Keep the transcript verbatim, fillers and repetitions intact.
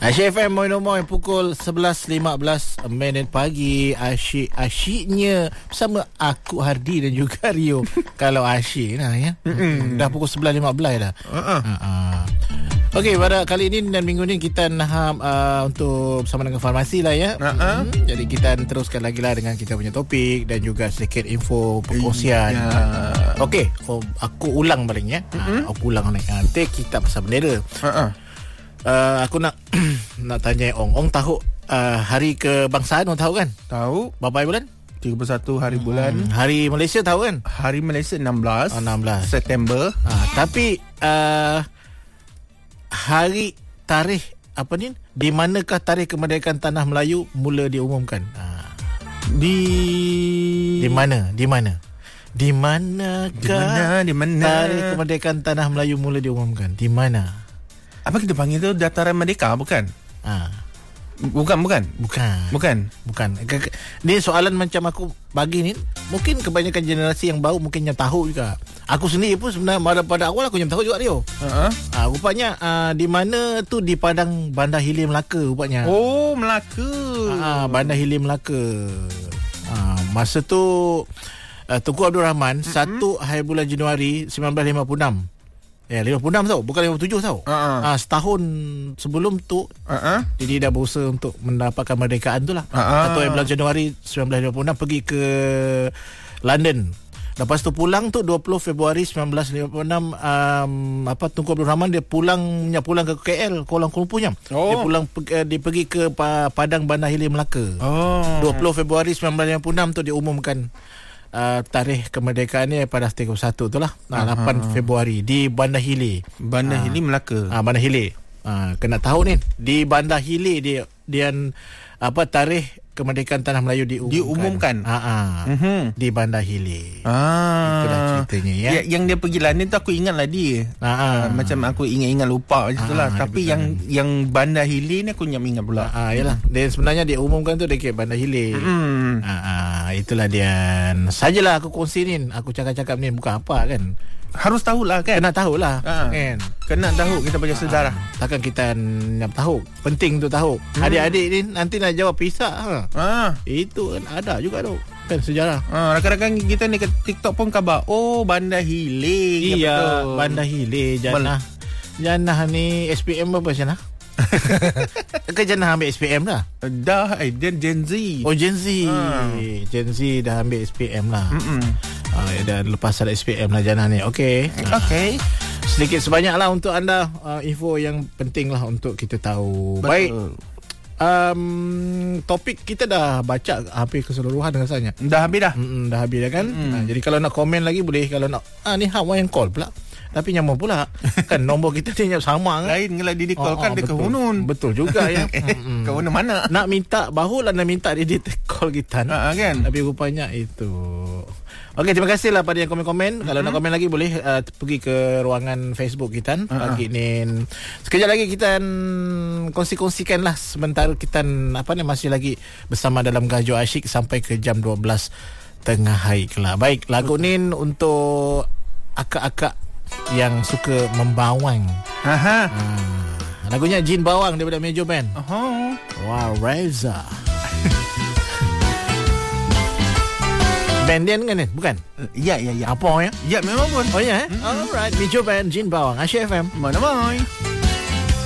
Asyik F M Moin-Moin pukul sebelas lima belas minit pagi. Asyik-asyiknya bersama aku Hardi dan juga Rio. Kalau asyik lah ya. Mm-mm. Dah pukul sebelas lima belas dah. Uh-uh. Uh-uh. Okey, pada kali ini dan minggu ni kita nak uh, untuk bersama dengan farmasi lah ya. Uh-uh. Hmm, jadi kita teruskan lagi lah dengan kita punya topik dan juga sedikit info perkongsian. Yeah. Okey, oh, aku ulang paling ya. Uh-huh. Aku ulang ni. Nanti kita pasal bendera. Uh-uh. Uh, aku nak nak tanya Ong. Ong tahu uh, hari kebangsaan Ong tahu kan? Tahu. Berapa bulan? tiga puluh satu hari bulan. Hmm, hari Malaysia tahu kan? Hari Malaysia enam belas. Oh, enam belas September. Uh, tapi uh, hari tarikh apa ni? Di manakah tarikh kemerdekaan tanah Melayu mula diumumkan? Uh. Di Di mana? Di mana? Di manakah Di mana? tarikh kemerdekaan tanah Melayu mula diumumkan? Di mana? Apa kita panggil tu Dataran Merdeka bukan? Ah. Bukan bukan. Bukan. Bukan. Bukan. Ni soalan macam aku bagi ni, mungkin kebanyakan generasi yang baru mungkin yang tahu juga. Aku sendiri pun sebenarnya pada, pada awal aku yang tahu juga Rio. Uh-huh. Ah, rupanya ah, di mana tu di Padang Bandar Hilir Melaka rupanya. Oh, Melaka. Ah, Bandar Hilir Melaka. Ah, masa tu ah, Tunku Abdul Rahman mm-hmm. satu hari bulan Januari sembilan belas lima puluh enam. Ya, lima puluh enam tau, bukan lima puluh tujuh tau. Uh-huh. Ah, setahun sebelum tu, uh-huh. jadi dia dah berusaha untuk mendapatkan kemerdekaan tu lah. Uh-huh. Satu bulan Januari sembilan belas lima puluh enam pergi ke London. Lepas tu pulang tu dua puluh Februari sembilan belas lima puluh enam, um, apa Tunku Abdul Rahman dia pulang pulang ke K L, Kuala Lumpurnya. Oh. Dia pulang dia pergi ke Padang Bandar Hilir Melaka. Oh. dua puluh Februari sembilan belas lima puluh enam tu diumumkan Uh, tarikh kemerdekaan ni pada tiga puluh satu tu lah. Nah, lapan Februari di Bandar Hilir. Bandar uh, Hilir Melaka. Ah, uh, Bandar Hilir. Uh, kena tahu ni di Bandar Hilir dia dia apa tarikh kemerdekaan tanah Melayu diumumkan. Diumumkan. Ha ah. Uh-huh. Di Bandar Hilir. Ah. Itulah ceritanya ya. ya. Yang dia pergi London tu aku ingatlah dia. Ha ah. Uh, macam aku ingat-ingat lupa macam itulah. Ah, tapi yang kan. yang Bandar Hilir ni aku ingat pula. Ah, yalah. Dia sebenarnya dia umumkan tu dekat Bandar Hilir. Hmm. Ah, ah, itulah dia. Sajalah aku kongsi ni. Aku cakap-cakap ni bukan apa kan. Harus tahulah kan. Kena tahulah ha. Kan. Kena tahu kita punya sejarah. Ha. Takkan kita nak tahu. Penting tu tahu. Hmm. Adik-adik ni nanti nak jawab pisah. Ha. Ha. Itu kan ada juga tu. Kan sejarah. Ha. Rakan-rakan kita ni ke TikTok pun khabar. Oh, Bandar Hilir. Iya, Bandar Hilir. Janah. Janah ni S P M apa Janah? Ke Janah ambil S P M dah? Dah, eh, dia Gen Z. Oh, Gen Z. Ha. Gen Z dah ambil S P M lah. Mm-mm. Ah, dah lepas ada S P M lah Janah ni. Okey. Okey. Sedikit sebanyak lah untuk anda uh, info yang penting lah untuk kita tahu. Betul. Baik. Um, topik kita dah baca hampir keseluruhan rasanya. Dah habis dah. Mm-mm, dah habis dah kan. Nah, jadi kalau nak komen lagi boleh. Kalau nak ah ni hak yang call pula. Tapi nyaman pula. Kan nombor kita ni sama kan. Lain kalau dia call kan oh, dia ke Hunun. Betul juga ya. Ke Hunun mana? Nak minta bahulah nak minta dia call kita. Ha, kan. Tapi rupanya itu. Okey, terima kasih lah pada yang komen-komen. Mm-hmm. Kalau nak komen lagi boleh uh, pergi ke ruangan Facebook kita uh-huh. pagi ni. Sekejap lagi kita kongsi-kongsikan lah sementara kita apa ni masih lagi bersama dalam Gajo Asyik sampai ke jam dua belas tengah hari kelak. Baik, lagu ni untuk akak-akak yang suka membawang. Aha. Uh, lagunya Jin Bawang daripada Major Band. Uh-huh. Wow, Reza. Band dia kan ni? Bukan? Ya, ya, ya. Apa ya? Ya, memang pun. Oh ya? Eh? Mm-hmm. Alright. Major Band, Jin Bawang. Asyik F M. Mana-mana.